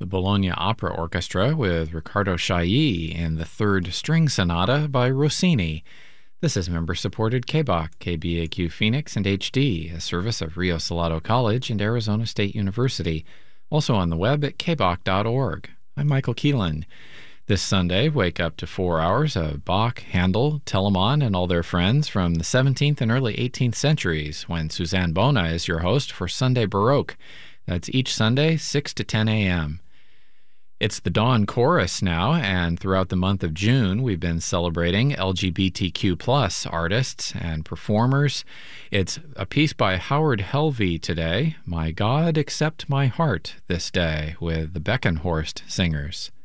The Bologna Opera Orchestra with Riccardo Chailly in the Third String Sonata by Rossini. This is member-supported KBOC, KBAQ Phoenix, and HD, a service of Rio Salado College and Arizona State University. Also on the web at kbok.org. I'm Michael Keelan. This Sunday, wake up to 4 hours of Bach, Handel, Telemann, and all their friends from the 17th and early 18th centuries, when Suzanne Bona is your host for Sunday Baroque. That's each Sunday, 6 to 10 a.m. It's the Dawn Chorus now, and throughout the month of June, we've been celebrating LGBTQ+ artists and performers. It's a piece by Howard Helvey today, My God Accept My Heart, this day, with the Beckenhorst Singers.